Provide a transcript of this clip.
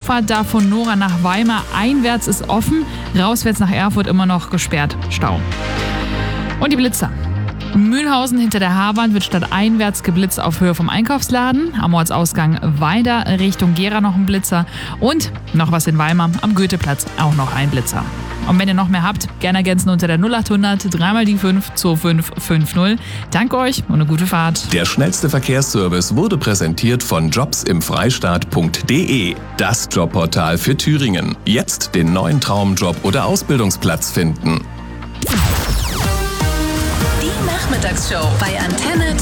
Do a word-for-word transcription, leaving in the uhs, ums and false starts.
Auffahrt da von Nora nach Weimar einwärts ist offen, rauswärts nach Erfurt immer noch gesperrt. Stau. Und die Blitzer. Mühlhausen hinter der Haarwand wird statt einwärts geblitzt auf Höhe vom Einkaufsladen. Am Ortsausgang weiter Richtung Gera noch ein Blitzer. Und noch was in Weimar, am Goetheplatz auch noch ein Blitzer. Und wenn ihr noch mehr habt, gerne ergänzen unter der null acht hundert dreimal die fünf zwei fünf fünf null. Danke euch und eine gute Fahrt. Der schnellste Verkehrsservice wurde präsentiert von jobs im freistaat punkt de, das Jobportal für Thüringen. Jetzt den neuen Traumjob oder Ausbildungsplatz finden. Die Nachmittagsshow bei Antenne